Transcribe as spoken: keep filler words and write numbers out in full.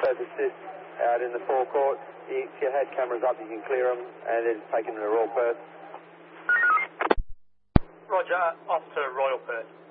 Perth assist out in the forecourt. You, your head cameras up, you can clear them, and then take them to Royal Perth. Roger, off to Royal Perth.